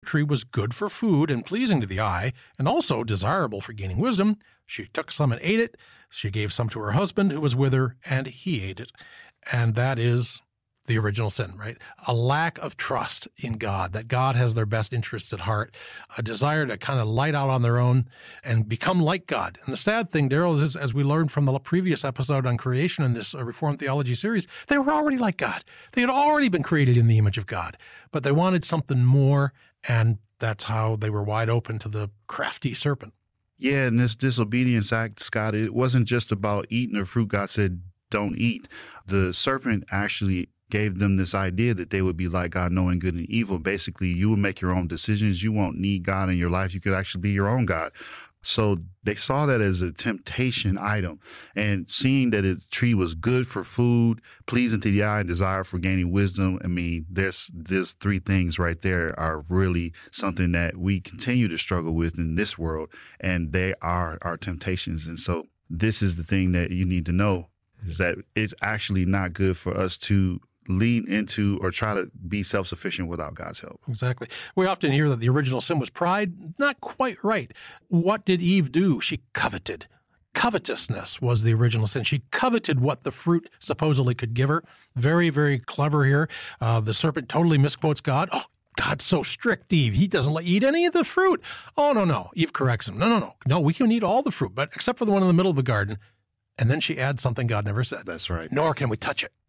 tree was good for food and pleasing to the eye, and also desirable for gaining wisdom. She took some and ate it. She gave some to her husband who was with her, and he ate it. And that is the original sin, right? A lack of trust in God, that God has their best interests at heart, a desire to kind of light out on their own and become like God. And the sad thing, Daryl, is as we learned from the previous episode on creation in this Reformed Theology series, they were already like God. They had already been created in the image of God, but they wanted something more, and that's how they were wide open to the crafty serpent. Yeah, and this disobedience act, Scott, it wasn't just about eating the fruit God said don't eat. The serpent actually gave them this idea that they would be like God, knowing good and evil. Basically, you would make your own decisions. You won't need God in your life. You could actually be your own God. So they saw that as a temptation item, and seeing that the tree was good for food, pleasing to the eye, and desire for gaining wisdom. I mean, there's three things right there are really something that we continue to struggle with in this world, and they are our temptations. And so this is the thing that you need to know, is that it's actually not good for us to lean into or try to be self-sufficient without God's help. Exactly. We often hear that the original sin was pride. Not quite right. What did Eve do? She coveted. Covetousness was the original sin. She coveted what the fruit supposedly could give her. Very, very clever here. The serpent totally misquotes God. Oh, God's so strict, Eve. He doesn't let you eat any of the fruit. Oh, no. Eve corrects him. No, we can eat all the fruit, but except for the one in the middle of the garden. And then she adds something God never said. That's right. Nor can we touch it.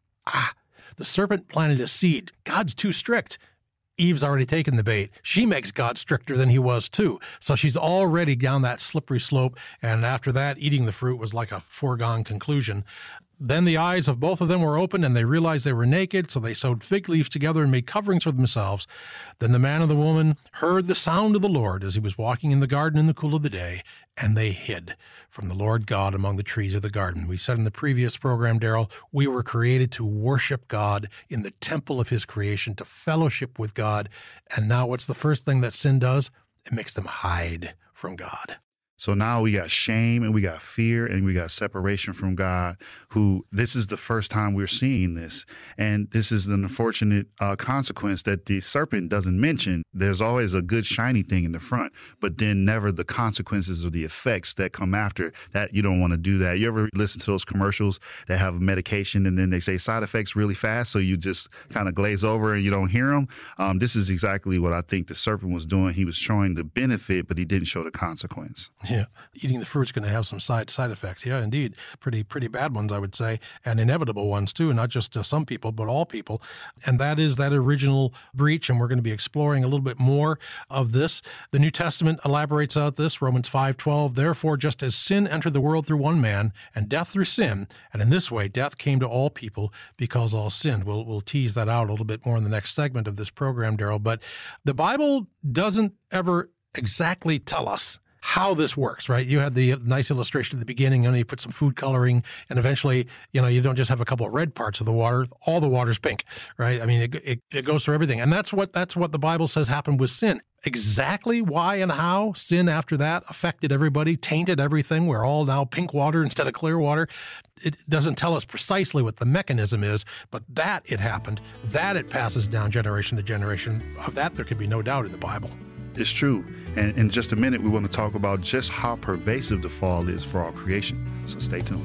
The serpent planted a seed. God's too strict. Eve's already taken the bait. She makes God stricter than he was too. So she's already down that slippery slope. And after that, eating the fruit was like a foregone conclusion. Then the eyes of both of them were opened, and they realized they were naked, so they sewed fig leaves together and made coverings for themselves. Then the man and the woman heard the sound of the Lord as he was walking in the garden in the cool of the day, and they hid from the Lord God among the trees of the garden. We said in the previous program, Daryl, we were created to worship God in the temple of his creation, to fellowship with God. And now what's the first thing that sin does? It makes them hide from God. So now we got shame and we got fear and we got separation from God, who this is the first time we're seeing this. And this is an unfortunate consequence that the serpent doesn't mention. There's always a good shiny thing in the front, but then never the consequences or the effects that come after that. You don't want to do that. You ever listen to those commercials that have medication and then they say side effects really fast, so you just kind of glaze over and you don't hear them? This is exactly what I think the serpent was doing. He was showing the benefit, but he didn't show the consequence. Yeah, eating the fruit's going to have some side effects. Yeah, indeed. Pretty bad ones, I would say, and inevitable ones too, not just some people, but all people. And that is that original breach, and we're going to be exploring a little bit more of this. The New Testament elaborates out this, Romans 5:12, therefore, just as sin entered the world through one man, and death through sin, and in this way death came to all people because all sinned. We'll tease that out a little bit more in the next segment of this program, Daryl. But the Bible doesn't ever exactly tell us how this works, right? You had the nice illustration at the beginning, and you put some food coloring, and eventually, you don't just have a couple of red parts of the water. All the water's pink, right? I mean, it goes through everything. And that's what the Bible says happened with sin. Exactly why and how sin after that affected everybody, tainted everything. We're all now pink water instead of clear water. It doesn't tell us precisely what the mechanism is, but that it happened, that it passes down generation to generation. Of that, there could be no doubt in the Bible. It's true. And in just a minute, we want to talk about just how pervasive the fall is for our creation. So stay tuned.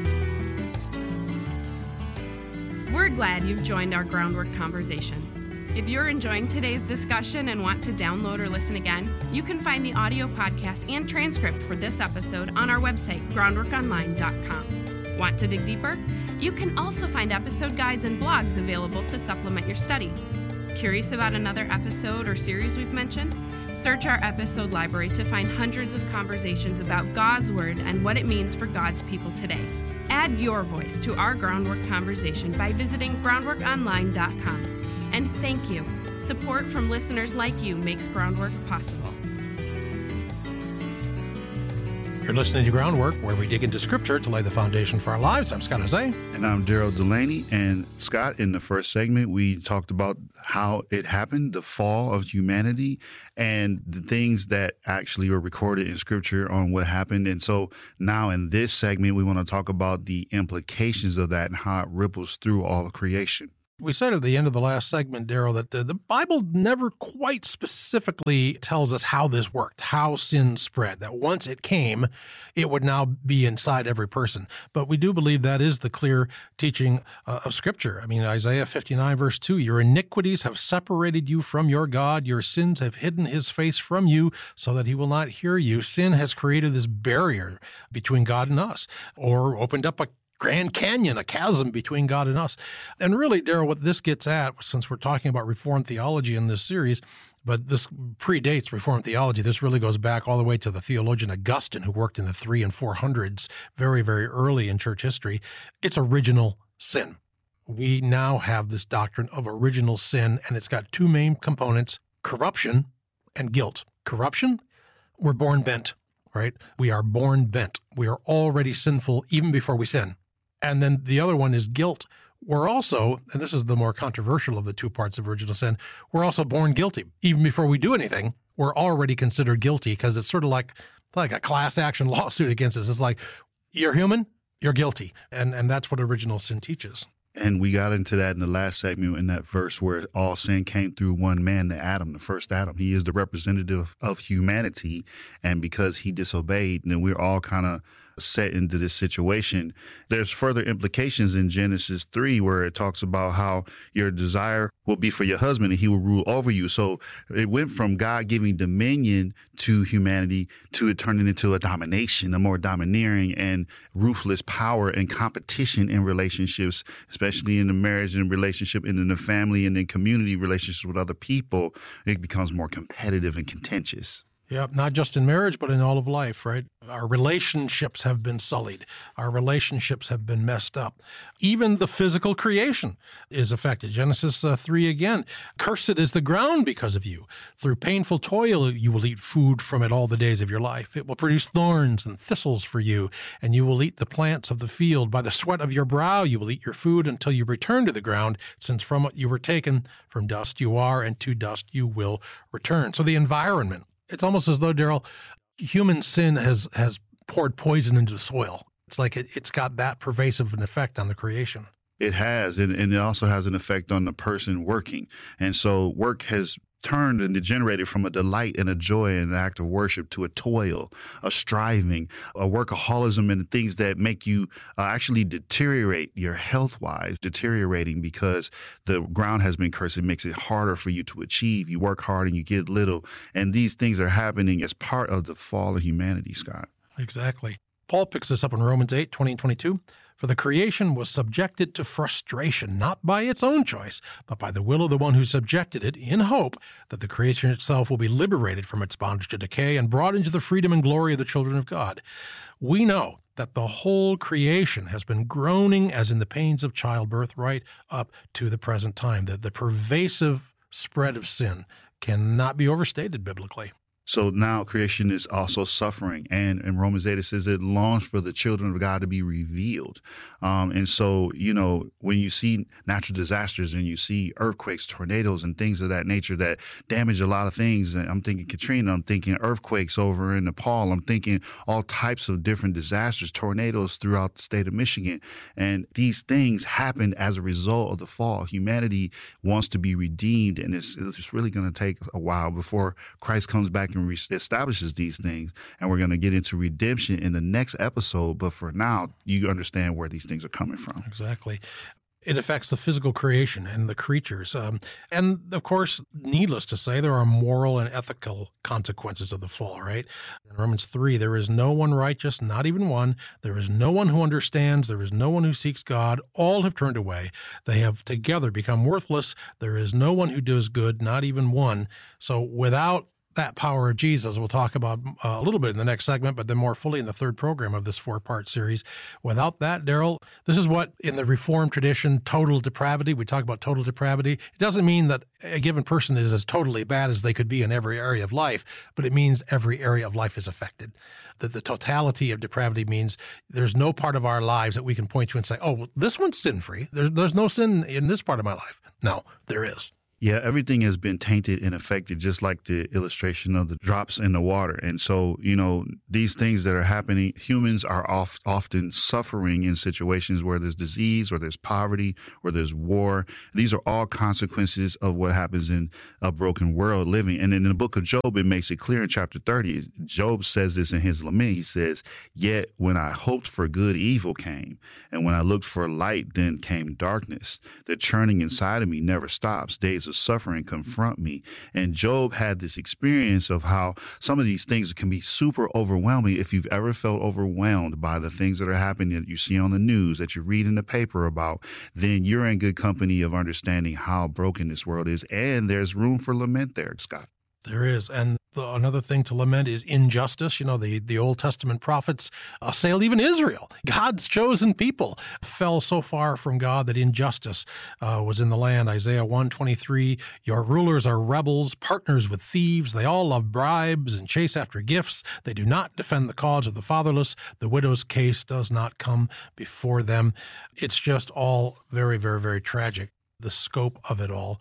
We're glad you've joined our Groundwork conversation. If you're enjoying today's discussion and want to download or listen again, you can find the audio podcast and transcript for this episode on our website, groundworkonline.com. Want to dig deeper? You can also find episode guides and blogs available to supplement your study. Curious about another episode or series we've mentioned? Search our episode library to find hundreds of conversations about God's Word and what it means for God's people today. Add your voice to our Groundwork conversation by visiting groundworkonline.com. And thank you. Support from listeners like you makes Groundwork possible. You're listening to Groundwork, where we dig into Scripture to lay the foundation for our lives. I'm Scott Jose. And I'm Daryl Delaney. And Scott, in the first segment, we talked about how it happened, the fall of humanity, and the things that actually were recorded in Scripture on what happened. And so now in this segment, we want to talk about the implications of that and how it ripples through all of creation. We said at the end of the last segment, Daryl, that the Bible never quite specifically tells us how this worked, how sin spread, that once it came, it would now be inside every person. But we do believe that is the clear teaching of Scripture. I mean, Isaiah 59, verse 2, your iniquities have separated you from your God. Your sins have hidden his face from you so that he will not hear you. Sin has created this barrier between God and us, or opened up a Grand Canyon, a chasm between God and us. And really, Daryl, what this gets at, since we're talking about Reformed theology in this series, but this predates Reformed theology. This really goes back all the way to the theologian Augustine, who worked in the 300s and 400s, very, very early in church history. It's original sin. We now have this doctrine of original sin, and it's got two main components, corruption and guilt. Corruption, we're born bent, right? We are born bent. We are already sinful even before we sin. And then the other one is guilt. We're also, and this is the more controversial of the two parts of original sin, we're also born guilty. Even before we do anything, we're already considered guilty, because it's sort of like a class action lawsuit against us. It's like, you're human, you're guilty. And that's what original sin teaches. And we got into that in the last segment, in that verse where all sin came through one man, the Adam, the first Adam. He is the representative of humanity. And because he disobeyed, then we're all kind of set into this situation. There's further implications in Genesis 3 where it talks about how your desire will be for your husband and he will rule over you. So it went from God giving dominion to humanity to it turning into a domination, a more domineering and ruthless power and competition in relationships, especially in the marriage and relationship and in the family and in community relationships with other people. It becomes more competitive and contentious. Yeah, not just in marriage, but in all of life, right? Our relationships have been sullied. Our relationships have been messed up. Even the physical creation is affected. Genesis 3 again, cursed is the ground because of you. Through painful toil, you will eat food from it all the days of your life. It will produce thorns and thistles for you, and you will eat the plants of the field. By the sweat of your brow, you will eat your food until you return to the ground, since from it you were taken, from dust you are, and to dust you will return. So the environment. It's almost as though, Daryl, human sin has poured poison into the soil. It's like it's got that pervasive an effect on the creation. It has, and it also has an effect on the person working. And so work has turned and degenerated from a delight and a joy and an act of worship to a toil, a striving, a workaholism, and things that make you actually deteriorate your health-wise, deteriorating because the ground has been cursed. It makes it harder for you to achieve. You work hard and you get little. And these things are happening as part of the fall of humanity, Scott. Exactly. Paul picks this up in Romans 8, 20 and 22. For the creation was subjected to frustration, not by its own choice, but by the will of the one who subjected it, in hope that the creation itself will be liberated from its bondage to decay and brought into the freedom and glory of the children of God. We know that the whole creation has been groaning as in the pains of childbirth right up to the present time. The pervasive spread of sin cannot be overstated biblically. So now creation is also suffering. And in Romans 8, it says it longs for the children of God to be revealed. And so, when you see natural disasters and you see earthquakes, tornadoes, and things of that nature that damage a lot of things, and I'm thinking Katrina, I'm thinking earthquakes over in Nepal, I'm thinking all types of different disasters, tornadoes throughout the state of Michigan. And these things happened as a result of the fall. Humanity wants to be redeemed, and it's really going to take a while before Christ comes back and establishes these things. And we're going to get into redemption in the next episode. But for now, you understand where these things are coming from. Exactly. It affects the physical creation and the creatures. And of course, needless to say, there are moral and ethical consequences of the fall, right? In Romans 3, there is no one righteous, not even one. There is no one who understands. There is no one who seeks God. All have turned away. They have together become worthless. There is no one who does good, not even one. So without that power of Jesus, we'll talk about a little bit in the next segment, but then more fully in the third program of this 4-part series. Without that, Daryl, this is what in the Reformed tradition, total depravity, we talk about total depravity. It doesn't mean that a given person is as totally bad as they could be in every area of life, but it means every area of life is affected. That the totality of depravity means there's no part of our lives that we can point to and say, oh, well, this one's sin-free. There's no sin in this part of my life. No, there is. Yeah, everything has been tainted and affected, just like the illustration of the drops in the water. And so, these things that are happening, humans are often suffering in situations where there's disease or there's poverty or there's war. These are all consequences of what happens in a broken world living. And in the book of Job, it makes it clear in chapter 30, Job says this in his lament. He says, "Yet when I hoped for good, evil came. And when I looked for light, then came darkness. The churning inside of me never stops. Days of suffering confront me." And Job had this experience of how some of these things can be super overwhelming. If you've ever felt overwhelmed by the things that are happening that you see on the news, that you read in the paper about, then you're in good company of understanding how broken this world is. And there's room for lament there, Scott. There is. And another thing to lament is injustice. The Old Testament prophets assailed even Israel. God's chosen people fell so far from God that injustice was in the land. Isaiah 1:23, "Your rulers are rebels, partners with thieves. They all love bribes and chase after gifts. They do not defend the cause of the fatherless. The widow's case does not come before them." It's just all very, very, very tragic, the scope of it all.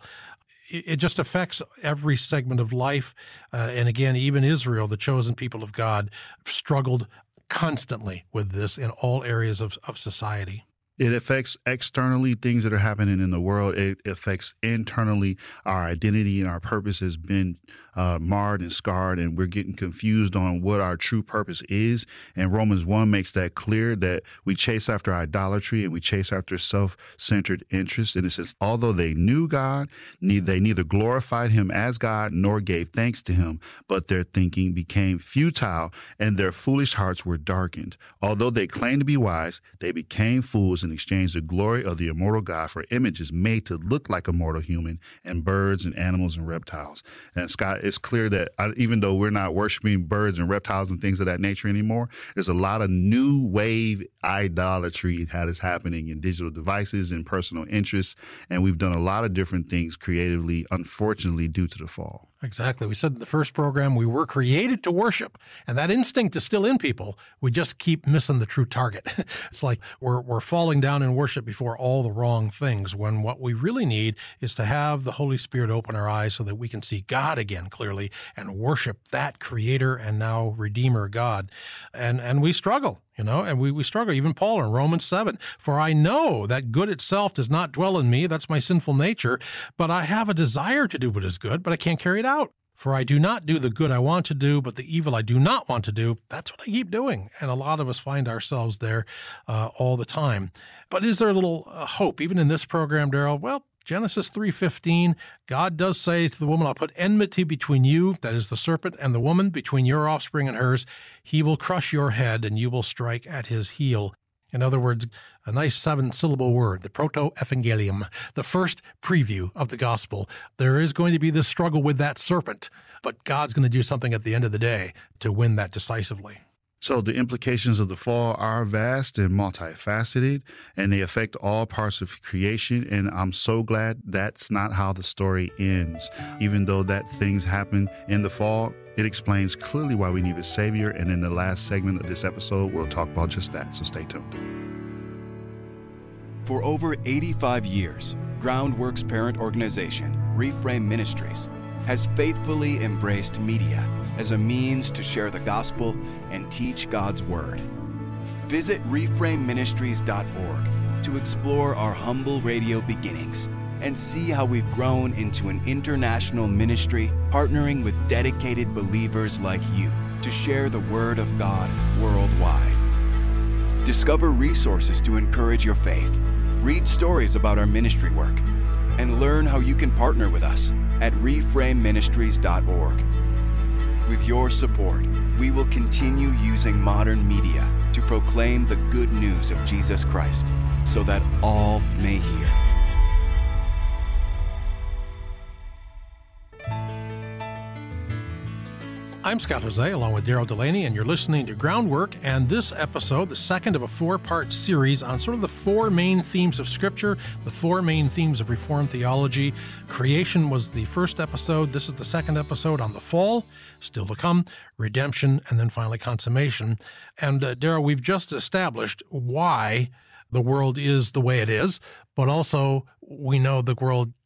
It just affects every segment of life. And again, even Israel, the chosen people of God, struggled constantly with this in all areas of society. It affects externally things that are happening in the world. It affects internally. Our identity and our purpose has been marred and scarred, and we're getting confused on what our true purpose is. And Romans 1 makes that clear, that we chase after idolatry and we chase after self-centered interests. And it says, although they knew God, they neither glorified him as God nor gave thanks to him, but their thinking became futile and their foolish hearts were darkened. Although they claimed to be wise, they became fools and exchanged the glory of the immortal God for images made to look like a mortal human and birds and animals and reptiles. And Scott, it's clear that even though we're not worshiping birds and reptiles and things of that nature anymore, there's a lot of new wave idolatry that is happening in digital devices and personal interests. And we've done a lot of different things creatively, unfortunately, due to the fall. Exactly. We said in the first program, we were created to worship, and that instinct is still in people. We just keep missing the true target. It's like we're falling down in worship before all the wrong things, when what we really need is to have the Holy Spirit open our eyes so that we can see God again clearly and worship that Creator and now Redeemer God. And we struggle. And we struggle. Even Paul in Romans 7, "For I know that good itself does not dwell in me," that's my sinful nature, "but I have a desire to do what is good, but I can't carry it out. For I do not do the good I want to do, but the evil I do not want to do, that's what I keep doing." And a lot of us find ourselves there all the time. But is there a little hope, even in this program, Daryl? Well, Genesis 3:15, God does say to the woman, "I'll put enmity between you," that is the serpent, "and the woman, between your offspring and hers. He will crush your head, and you will strike at his heel." In other words, a nice 7-syllable word, the proto-evangelium, the first preview of the gospel. There is going to be this struggle with that serpent, but God's going to do something at the end of the day to win that decisively. So the implications of the fall are vast and multifaceted, and they affect all parts of creation. And I'm so glad that's not how the story ends. Even though that things happen in the fall, it explains clearly why we need a Savior. And in the last segment of this episode, we'll talk about just that. So stay tuned. For over 85 years, Groundwork's parent organization, Reframe Ministries, has faithfully embraced media as a means to share the gospel and teach God's word. Visit reframeministries.org to explore our humble radio beginnings and see how we've grown into an international ministry partnering with dedicated believers like you to share the word of God worldwide. Discover resources to encourage your faith, read stories about our ministry work, and learn how you can partner with us at reframeministries.org. With your support, we will continue using modern media to proclaim the good news of Jesus Christ so that all may hear. I'm Scott Jose, along with Daryl Delaney, and you're listening to Groundwork. And this episode, the second of a 4-part series on sort of the 4 main themes of Scripture, the 4 main themes of Reformed theology. Creation was the first episode. This is the second episode on the fall, still to come, redemption, and then finally consummation. And Daryl, we've just established why the world is the way it is, but also we know the world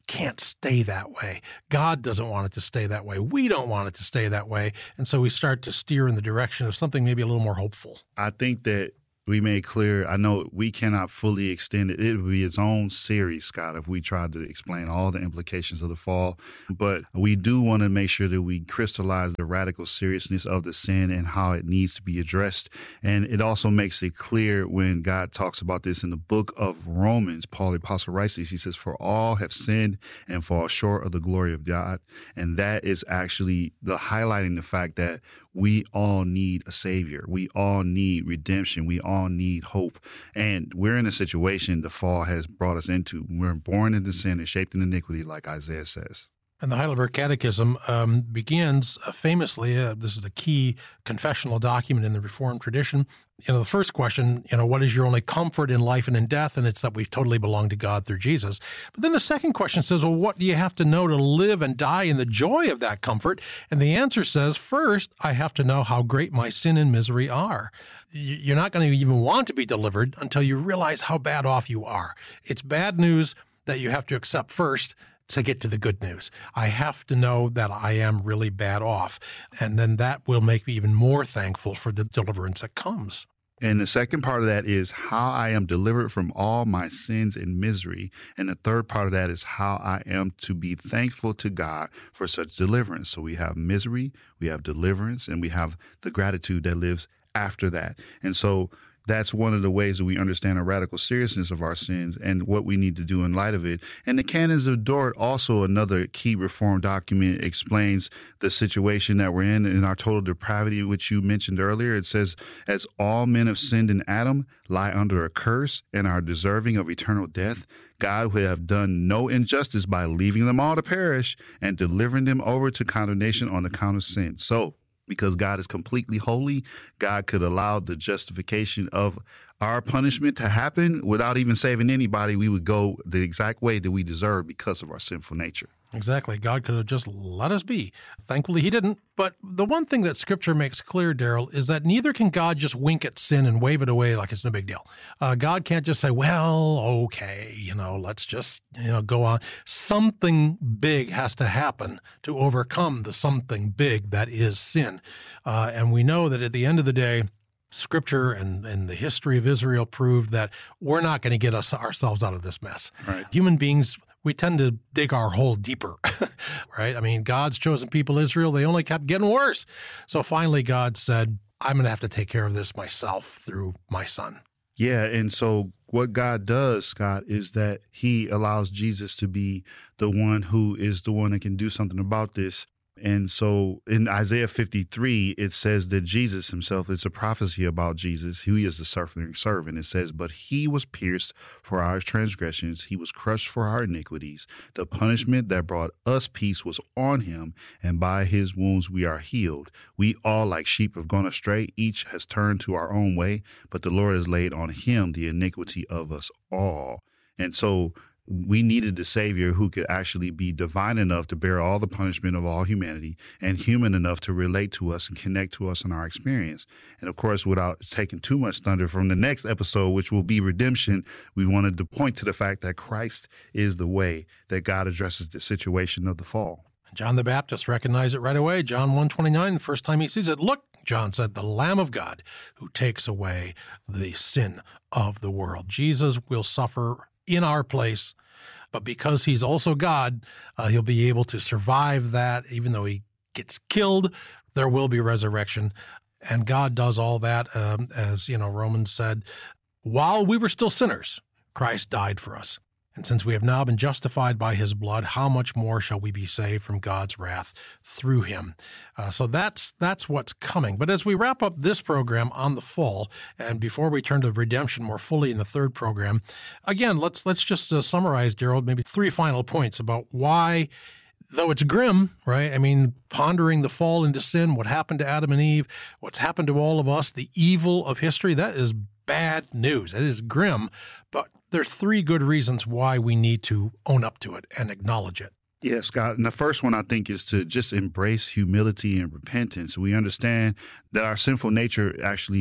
can't stay that way. God doesn't want it to stay that way. We don't want it to stay that way. And so we start to steer in the direction of something maybe a little more hopeful. I think that we made clear, I know we cannot fully extend it. It would be its own series, Scott, if we tried to explain all the implications of the fall. But we do want to make sure that we crystallize the radical seriousness of the sin and how it needs to be addressed. And it also makes it clear when God talks about this in the book of Romans, Paul the Apostle writes this, he says, for all have sinned and fall short of the glory of God. And that is actually highlighting the fact that we all need a savior. We all need redemption. We all need hope. And we're in a situation the fall has brought us into. We're born into sin and shaped in iniquity, like Isaiah says. And the Heidelberg Catechism begins famously, this is a key confessional document in the Reformed tradition. The first question, what is your only comfort in life and in death? And it's that we totally belong to God through Jesus. But then the second question says, well, what do you have to know to live and die in the joy of that comfort? And the answer says, first, I have to know how great my sin and misery are. You're not going to even want to be delivered until you realize how bad off you are. It's bad news that you have to accept first to get to the good news. I have to know that I am really bad off. And then that will make me even more thankful for the deliverance that comes. And the second part of that is how I am delivered from all my sins and misery. And the third part of that is how I am to be thankful to God for such deliverance. So we have misery, we have deliverance, and we have the gratitude that lives after that. And so that's one of the ways that we understand the radical seriousness of our sins and what we need to do in light of it. And the Canons of Dort, also another key Reformed document, explains the situation that we're in our total depravity, which you mentioned earlier. It says, as all men have sinned in Adam, lie under a curse, and are deserving of eternal death, God would have done no injustice by leaving them all to perish and delivering them over to condemnation on account of sin. So, because God is completely holy, God could allow the justification of our punishment to happen without even saving anybody. We would go the exact way that we deserve because of our sinful nature. Exactly. God could have just let us be. Thankfully, he didn't. But the one thing that Scripture makes clear, Daryl, is that neither can God just wink at sin and wave it away like it's no big deal. God can't just say, well, okay, let's just, go on. Something big has to happen to overcome the something big that is sin. And we know that at the end of the day, Scripture and the history of Israel proved that we're not going to get ourselves out of this mess. Right. Human beings, we tend to dig our hole deeper, right? I mean, God's chosen people, Israel, they only kept getting worse. So finally, God said, I'm going to have to take care of this myself through my son. Yeah, and so what God does, Scott, is that he allows Jesus to be the one who is the one that can do something about this. And so in Isaiah 53, it says that Jesus himself, it's a prophecy about Jesus, who is the suffering servant. It says, but he was pierced for our transgressions. He was crushed for our iniquities. The punishment that brought us peace was on him, and by his wounds we are healed. We all like sheep have gone astray. Each has turned to our own way, but the Lord has laid on him the iniquity of us all. And so we needed a Savior who could actually be divine enough to bear all the punishment of all humanity and human enough to relate to us and connect to us in our experience. And of course, without taking too much thunder from the next episode, which will be redemption, we wanted to point to the fact that Christ is the way that God addresses the situation of the fall. John the Baptist recognized it right away. John 1:29, the first time he sees it, look, John said, the Lamb of God who takes away the sin of the world. Jesus will suffer in our place, but because he's also God, he'll be able to survive that. Even though he gets killed, there will be resurrection. And God does all that, as Romans said, while we were still sinners, Christ died for us. And since we have now been justified by his blood, how much more shall we be saved from God's wrath through him? So that's what's coming. But as we wrap up this program on the fall, and before we turn to redemption more fully in the third program, again, let's just summarize, Daryl, maybe 3 final points about why, though it's grim, right? I mean, pondering the fall into sin, what happened to Adam and Eve, what's happened to all of us, the evil of history, that is bad news. It is grim, but there's 3 good reasons why we need to own up to it and acknowledge it. Yeah, Scott. And the first one, I think, is to just embrace humility and repentance. We understand that our sinful nature actually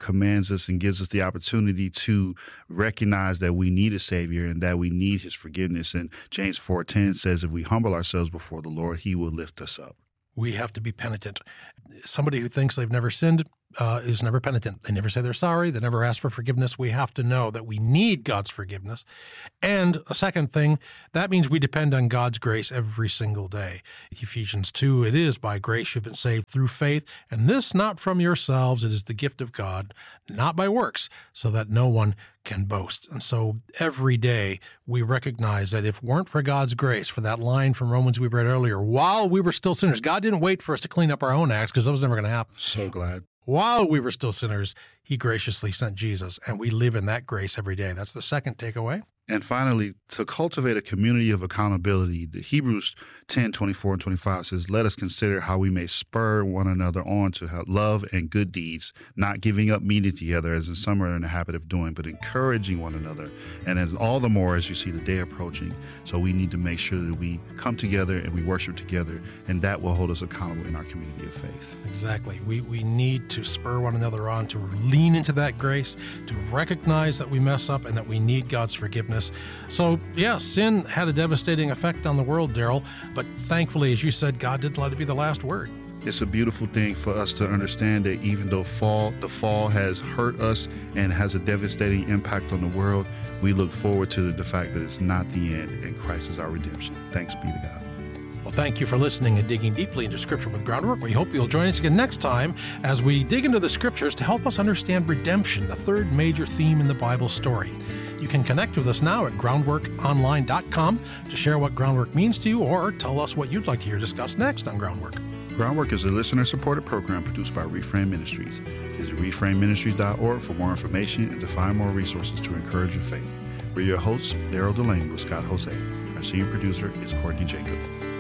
commands us and gives us the opportunity to recognize that we need a Savior and that we need his forgiveness. And James 4:10 says, if we humble ourselves before the Lord, he will lift us up. We have to be penitent. Somebody who thinks they've never sinned is never penitent. They never say they're sorry. They never ask for forgiveness. We have to know that we need God's forgiveness. And a second thing, that means we depend on God's grace every single day. Ephesians 2, it is by grace you've been saved through faith, and this not from yourselves. It is the gift of God, not by works, so that no one can boast. And so every day we recognize that if it weren't for God's grace, for that line from Romans we read earlier, while we were still sinners, God didn't wait for us to clean up our own acts because that was never going to happen. So glad. While we were still sinners, he graciously sent Jesus, and we live in that grace every day. That's the second takeaway. And finally, to cultivate a community of accountability, the Hebrews 10:24 and 25 says, let us consider how we may spur one another on to love and good deeds, not giving up meeting together as some are in the habit of doing, but encouraging one another. And as all the more as you see the day approaching. So we need to make sure that we come together and we worship together, and that will hold us accountable in our community of faith. Exactly. We need to spur one another on, to lean into that grace, to recognize that we mess up and that we need God's forgiveness. So, yeah, sin had a devastating effect on the world, Daryl, but thankfully, as you said, God didn't let it be the last word. It's a beautiful thing for us to understand that even though the fall has hurt us and has a devastating impact on the world, we look forward to the fact that it's not the end and Christ is our redemption. Thanks be to God. Well, thank you for listening and digging deeply into Scripture with Groundwork. We hope you'll join us again next time as we dig into the Scriptures to help us understand redemption, the third major theme in the Bible story. You can connect with us now at groundworkonline.com to share what Groundwork means to you or tell us what you'd like to hear discussed next on Groundwork. Groundwork is a listener-supported program produced by Reframe Ministries. Visit reframeministries.org for more information and to find more resources to encourage your faith. We're your hosts, Daryl Delaney with Scott Jose. Our senior producer is Courtney Jacob.